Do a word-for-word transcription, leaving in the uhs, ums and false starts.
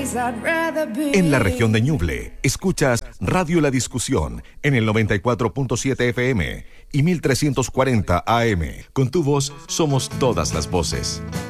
En la región de Ñuble, escuchas Radio La Discusión en el noventa y cuatro punto siete F M y mil trescientos cuarenta A M. Con tu voz somos todas las voces.